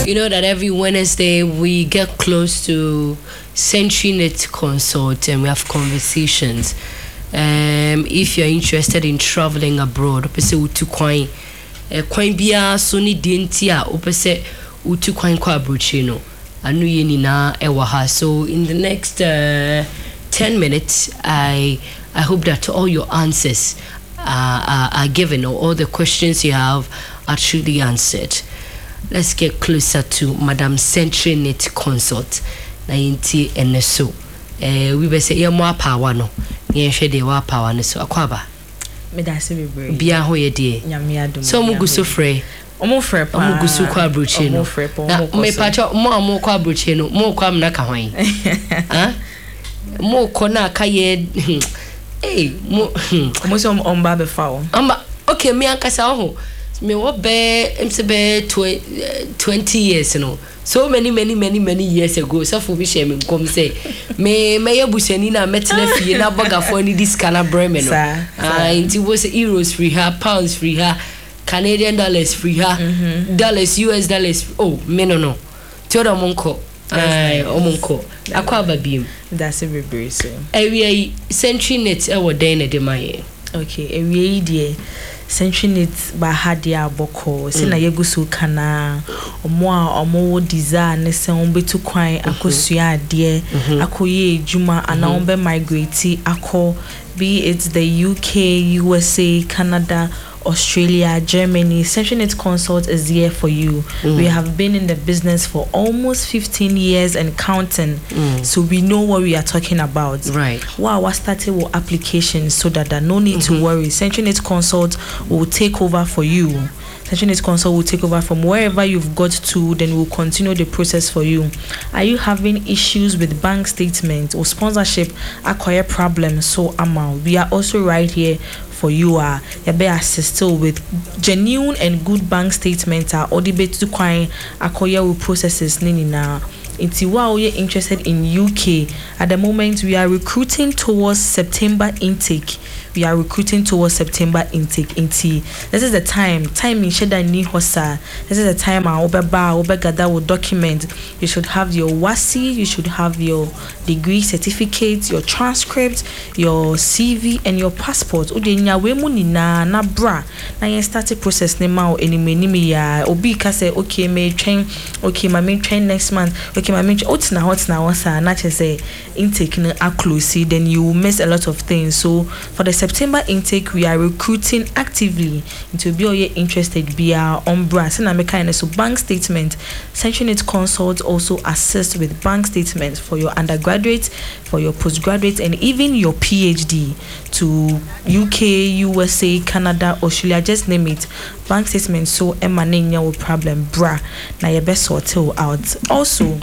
You know that every Wednesday we get close to CenturyNet Consult and we have conversations. If you're interested in traveling abroad, opese utu kwan bia so ni dientia opese utu kwan kwa abrochi no anu ye nyina ewa ha. So in the next 10 minutes I hope that all your answers are given, or all the questions you have are truly answered. Let's get closer to Madam CenturyNet Consult. Na inti eneso. We be say more power no. Ye hwe de wa power no so akwaba. Me da se bebre. Bia ho ye de. Nyame adom. So mu gusu frɛ. Omo frɛ pa. Omo gusu kwa abrochi no. Na me pacho mo kwa abrochi no. Mo kwa mna ka hwan. Ha? Mo ko na ka ye mo so omba be fa o. Okay, me ankasa ho. Me wo be 20 years no. So many years ago, so for me shame come say me yabusani na metena fie na bogafo ni diskana breme no. It was euros free her, pounds free her, Canadian dollars free her, dollars, US dollars. Oh, me no. Tioda monko. Omonko. Akwa babim. That's a very so. Area CenturyNet e wo den na de maye. Okay, area die CenturyNet bahadia boko se na yegusu kana omo design se ombetu kwan akosua ade akoye ejuma ana ombe migrate akọ, be it the UK, USA, Canada, Australia, Germany. CenturyNet Consult is here for you. We have been in the business for almost 15 years and counting, so we know what we are talking about. Right. Wow, we started with applications so that no need to worry. CenturyNet Consult will take over for you. CenturyNet Consult will take over from wherever you've got to, then we'll continue the process for you. Are you having issues with bank statement or sponsorship, acquire problems? So we are also right here for you. You be assisted with genuine and good bank statements or debate to acquire processes nini na. Inti while you're interested in UK, at the moment we are recruiting towards September intake. Inti, this is the time in sheda ni hosa. This is the time obe gather with document. You should have your WASI, you should have your degree certificate, your transcript, your CV and your passport. Ode nya we mu ni na bra na yen start process ne ma o enime ya obi ka say okay me train, okay my main train next month, okay my main hot na wasa na say intake na close, then you will miss a lot of things. So for the September intake, we are recruiting actively into be all interested be our umbra. So bank statement, CenturyNet Consult also assist with bank statements for your undergraduate, for your postgraduate, and even your PhD to UK, USA, Canada, Australia, just name it. Bank statements so emanate no problem, bra. Now your best sort out. Also,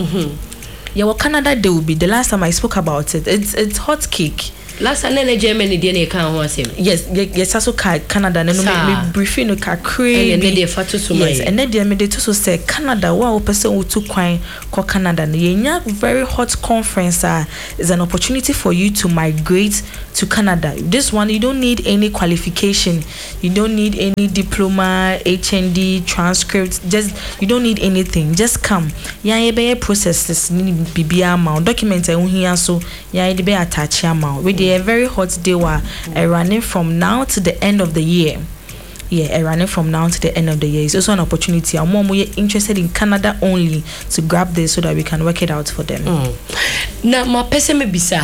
yeah, Canada they will be the last time I spoke about it. It's hot cake. Last time in Germany, they can't want him. Yes, also Canada. No, me briefing no crazy. And then they fatu so much. Yes, and then they also say Canada. Wow, person who took quite Canada. Yeah, very hot conference. Is an opportunity for you to migrate to Canada. This one, you don't need any qualification. You don't need any diploma, HND, transcript. You don't need anything. Just come. Yeah, you be processes. BBA amount documents. So yeah, you be attach amount. A very hot day running from now to the end of the year. Running from now to the end of the year. It's also an opportunity. I'm more interested in Canada only to grab this so that we can work it out for them. Now, my person may be sir.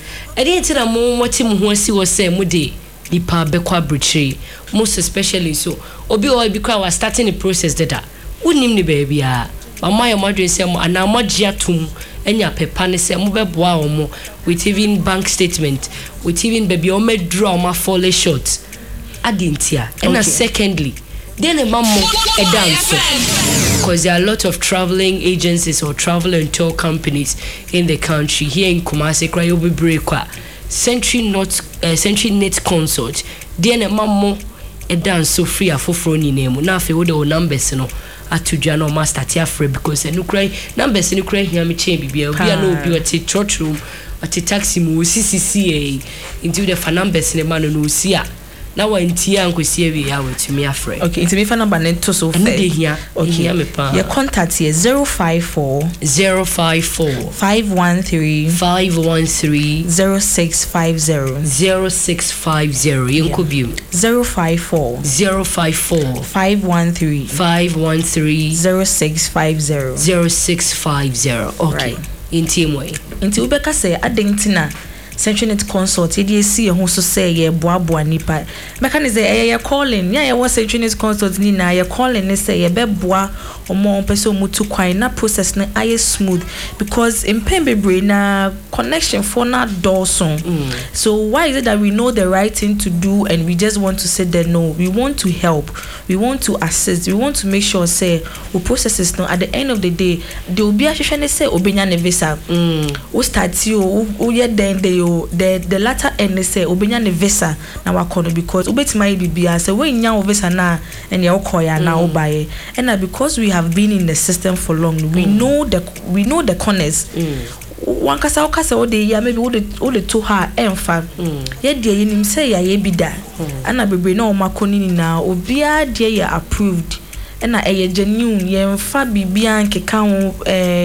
I didn't tell them what him who was saying, Mudi, Nipa Bekwa Butchery, most especially so. Obi or because I was starting the process that wouldn't him baby. My mother said, and now my jiatum. Enya pepa ne se mo beboa omo with even bank statement, with even baby o me draw ma fall short adintia. And secondly, then a mammo a dance because there are a lot of traveling agencies or travel and tour companies in the country. Here in Kumasi cry obi breakwa CenturyNet Consult then a mammo a dance so free afofro ni name na fe wo the numbers no atudwa no master tia free because enu cry numbers enu cry hia me chain bibia obi a no obi at church room at taxi mu CCCA into the numbers ne man no si a na wantia nkosi awie ya wetumi afre. Okay, it's me phone number net to so fair. Okay, your contact here 054 513 0650 0650 054 513 0650. Okay. In team way. Into Ubeka say adentina Century Consult, EDC, who so say ye boa nipa. Mechanize ye calling, ya was Century Consult nina, ye calling, they say ye beboa or more person mutu kwai na process na aye smooth because in Pembe na connection for na Dawson. So why is it that we know the right thing to do and we just want to say that no, we want to help, we want to assist, we want to make sure say we processes no at the end of the day there will be a shishane say obenya ne visa. O start you o ye then the latter end they say obenya ne visa na wakono because obetima bibia say when nya visa na and ye okoya na obaye and because we have been in the system for long we know the corners. One kasa ode ya maybe ode to her emfa ye de yenim say ya ye bida ana bebre na o makoni ni na obia de ye approved na eye genuine ye mfa bibia nkeka ho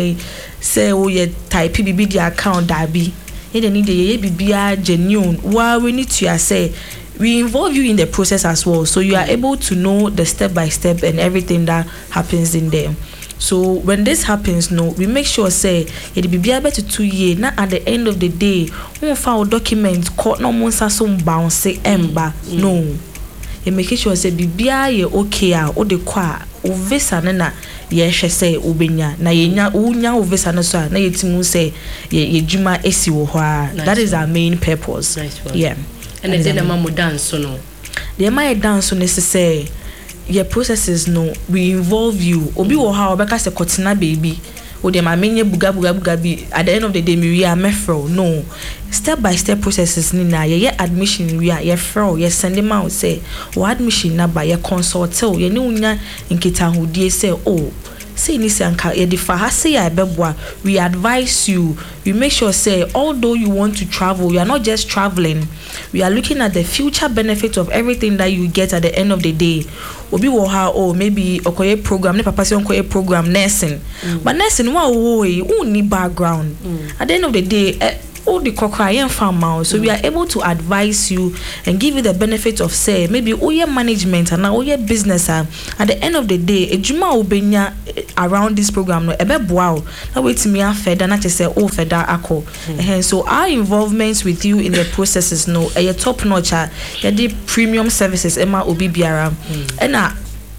say o ye type bibi di account dabi ye de need ye bibia genuine we need to say we involve you in the process as well so you are able to know the step by step and everything that happens in there. So when this happens, no, we make sure say it be able to 2 years. Now at the end of the day, we file document court no monsa some bounce emba no. You make sure say bibia ye okay o de kwa o visa na ye hwe say obenya na ye nya unya o visa no so na yetimu say ye juma esi wo ho a. That is our main purpose. Nice. Yeah. And then the mamu dance no. The my dance no say your processes no we involve you obi wo ha obeka se kotina baby o de ma menye buga bi at the end of the day we are mefro no step by step processes ni na ye admission we are ye fro ye send them out say o admission na ba ye consult ye ni unya nkita hodie say oh say ni say anka ye defa ha say ya beboa we advise you we make sure say although you want to travel we are not just traveling we are looking at the future benefits of everything that you get at the end of the day obi wo ha oh maybe okoye program ne papa say okoye program nursing but nursing wa wo ni background at the end of the day all the kokra farm so we are able to advise you and give you the benefit of say maybe your management and now your business at the end of the day ejuma obenya around this program no ebe boa na wait me afeda na say oh feda ako so our involvement with you in the processes no top notch the premium services ema obi biara and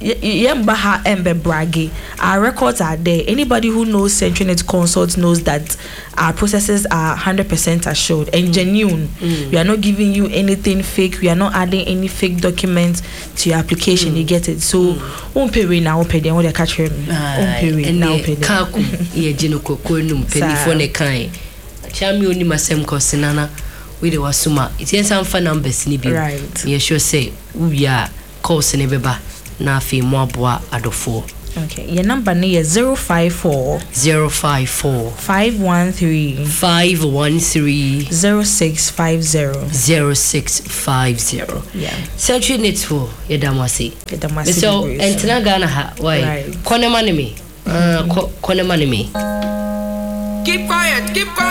Yembaha Embe Bragi. Our records are there. Anybody who knows CenturyNet Consult knows that our processes are 100% assured and genuine. We are not giving you anything fake. We are not adding any fake documents to your application. You get it. So, pay now, pay them. What they catch him? Now, pay them. Kaku, ye jinoko konum penny for ne kind. Chami oni masem kosinana. We the wasuma. It's yes, some fun numbers ni bi. Right. You sure say we are causing ebeba. Na fi moabwa adofo. Okay, your number is 054 513 0650. Yeah. CenturyNet for Yedamasi. So entina Ghana ha why? Kone money me. Keep quiet.